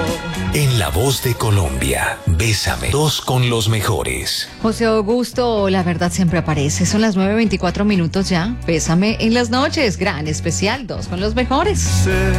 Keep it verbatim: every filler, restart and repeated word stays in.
En La Voz de Colombia, Bésame, dos con los mejores. José Augusto, la verdad siempre aparece. Son las nueve veinticuatro minutos ya. Bésame en las noches. Gran especial, dos con los mejores.